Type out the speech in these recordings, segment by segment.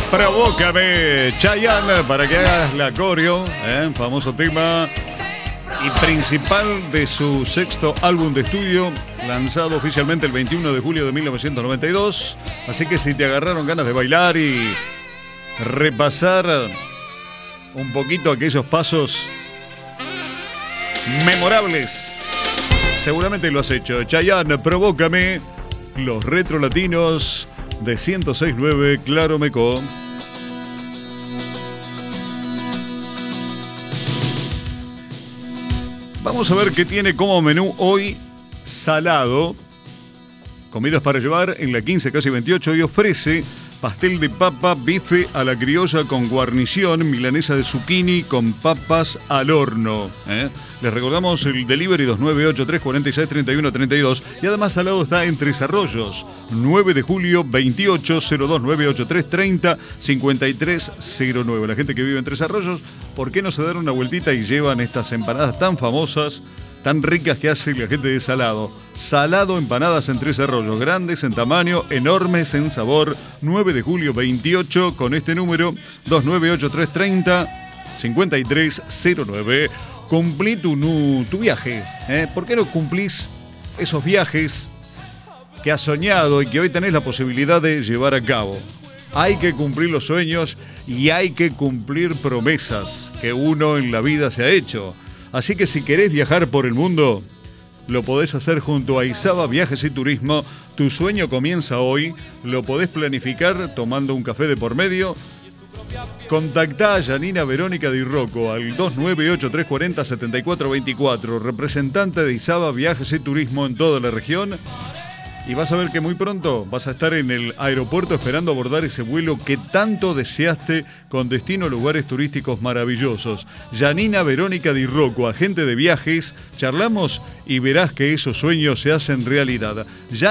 Provócame, Chayanne, para que hagas la coreo, famoso tema y principal de su sexto álbum de estudio, lanzado oficialmente el 21 de julio de 1992. Así que si te agarraron ganas de bailar y repasar un poquito aquellos pasos memorables, seguramente lo has hecho. Chayanne, Provócame, los retro latinos de 106.9 Claro Mecó. Vamos a ver qué tiene como menú hoy. Salado, comidas para llevar en la 15 casi 28, y ofrece pastel de papa, bife a la criolla con guarnición, milanesa de zucchini con papas al horno. Les recordamos el delivery 2983-463132. Y además Salado está en Tres Arroyos, 9 de julio 28, 02983-30-5309. La gente que vive en Tres Arroyos, ¿por qué no se dan una vueltita y llevan estas empanadas tan famosas, tan ricas que hace la gente de Salado? Salado, empanadas en Tres Arroyos, grandes en tamaño, enormes en sabor. 9 de julio 28, con este número 2983-30-5309. Cumplí tu viaje. ¿Por qué no cumplís esos viajes que has soñado y que hoy tenés la posibilidad de llevar a cabo? Hay que cumplir los sueños y hay que cumplir promesas que uno en la vida se ha hecho. Así que si querés viajar por el mundo, lo podés hacer junto a Izaba Viajes y Turismo. Tu sueño comienza hoy. Lo podés planificar tomando un café de por medio. Contactá a Janina Verónica Di Rocco al 2983407424, representante de Izaba Viajes y Turismo en toda la región. Y vas a ver que muy pronto vas a estar en el aeropuerto esperando abordar ese vuelo que tanto deseaste, con destino a lugares turísticos maravillosos. Janina Verónica Di Rocco, agente de viajes. Charlamos y verás que esos sueños se hacen realidad.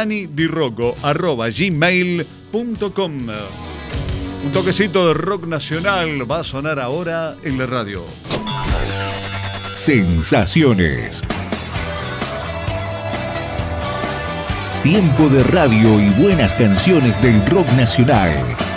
janidirocco@gmail.com. Un toquecito de rock nacional va a sonar ahora en la radio. Sensaciones. Tiempo de radio y buenas canciones del rock nacional.